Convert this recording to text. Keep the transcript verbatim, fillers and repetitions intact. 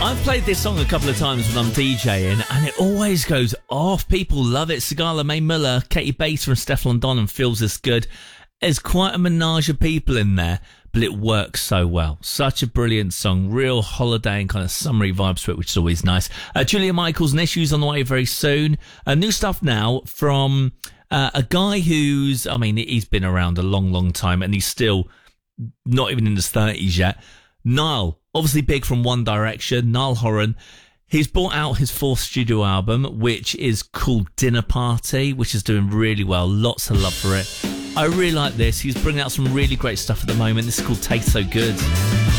I've played this song a couple of times when I'm DJing, and it always goes off. People love it. Sigala, May Muller, Katie Bates from Stefflon Don and Feels This Good. There's quite a menage of people in there, but it works so well. Such a brilliant song. Real holiday and kind of summery vibes to it, which is always nice. Uh, Julia Michaels and Issues on the way very soon. Uh, new stuff now from uh, a guy who's, I mean, he's been around a long, long time, and he's still not even in his thirties yet. Niall, obviously big from One Direction, Niall Horan. He's brought out his fourth studio album, which is called Dinner Party, which is doing really well. Lots of love for it. I really like this. He's bringing out some really great stuff at the moment. This is called Taste So Good.